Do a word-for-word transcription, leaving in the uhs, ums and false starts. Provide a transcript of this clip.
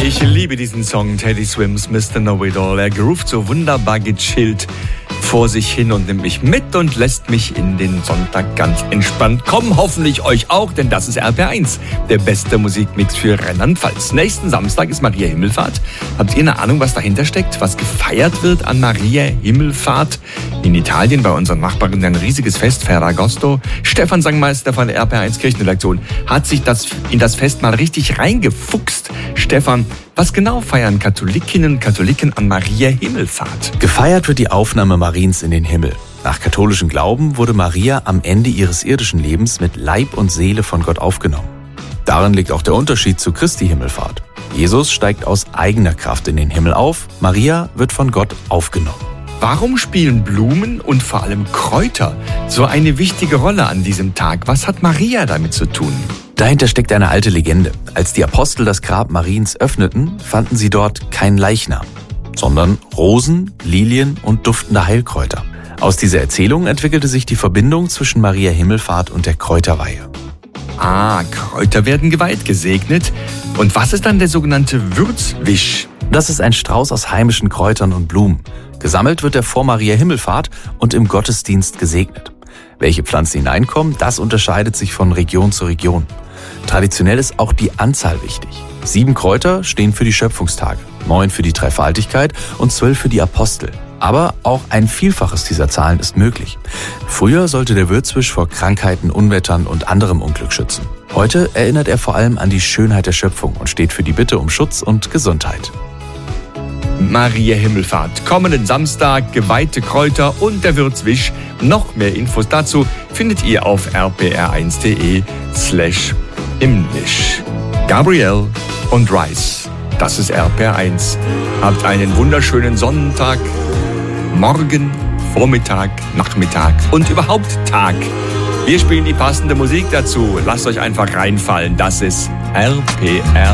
Ich liebe diesen Song, Teddy Swims Mister Know-It-All. Er groovt so wunderbar gechillt vor sich hin und nimmt mich mit und lässt mich in den Sonntag ganz entspannt kommen. Hoffentlich euch auch, denn das ist R P R eins, der beste Musikmix für Rheinland-Pfalz. Nächsten Samstag ist Maria Himmelfahrt. Habt ihr eine Ahnung, was dahinter steckt? Was gefeiert wird an Maria Himmelfahrt? In Italien bei unseren Nachbarn ein riesiges Fest, Ferragosto. Stefan Sangmeister von der R P R eins Kirchenredaktion hat sich das in das Fest mal richtig reingefuchst. Stefan, was genau feiern Katholikinnen und Katholiken an Maria Himmelfahrt? Gefeiert wird die Aufnahme Mariens in den Himmel. Nach katholischem Glauben wurde Maria am Ende ihres irdischen Lebens mit Leib und Seele von Gott aufgenommen. Darin liegt auch der Unterschied zu Christi Himmelfahrt. Jesus steigt aus eigener Kraft in den Himmel auf, Maria wird von Gott aufgenommen. Warum spielen Blumen und vor allem Kräuter so eine wichtige Rolle an diesem Tag? Was hat Maria damit zu tun? Dahinter steckt eine alte Legende. Als die Apostel das Grab Mariens öffneten, fanden sie dort keinen Leichnam, sondern Rosen, Lilien und duftende Heilkräuter. Aus dieser Erzählung entwickelte sich die Verbindung zwischen Maria Himmelfahrt und der Kräuterweihe. Ah, Kräuter werden geweiht, gesegnet. Und was ist dann der sogenannte Würzwisch? Das ist ein Strauß aus heimischen Kräutern und Blumen. Gesammelt wird er vor Maria Himmelfahrt und im Gottesdienst gesegnet. Welche Pflanzen hineinkommen, das unterscheidet sich von Region zu Region. Traditionell ist auch die Anzahl wichtig. Sieben Kräuter stehen für die Schöpfungstage, neun für die Dreifaltigkeit und zwölf für die Apostel. Aber auch ein Vielfaches dieser Zahlen ist möglich. Früher sollte der Würzwisch vor Krankheiten, Unwettern und anderem Unglück schützen. Heute erinnert er vor allem an die Schönheit der Schöpfung und steht für die Bitte um Schutz und Gesundheit. Maria Himmelfahrt. Kommenden Samstag, geweihte Kräuter und der Würzwisch. Noch mehr Infos dazu findet ihr auf r p r eins punkt d e slash himmlisch. Gabriel und Rice, das ist R P R eins. Habt einen wunderschönen Sonntag, Morgen, Vormittag, Nachmittag und überhaupt Tag. Wir spielen die passende Musik dazu. Lasst euch einfach reinfallen. Das ist R P R